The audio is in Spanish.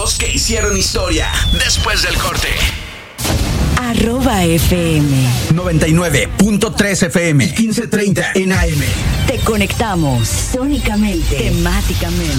momentos que hicieron historia. Después del corte. @FM 99.3 FM 1530 en AM. Te conectamos sónicamente, temáticamente.